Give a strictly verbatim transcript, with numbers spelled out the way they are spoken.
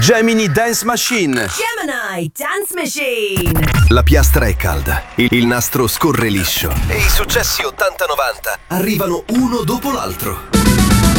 Gemini Dance Machine. Gemini Dance Machine. La piastra è calda, il, il nastro scorre liscio e i successi ottanta novanta arrivano uno dopo l'altro.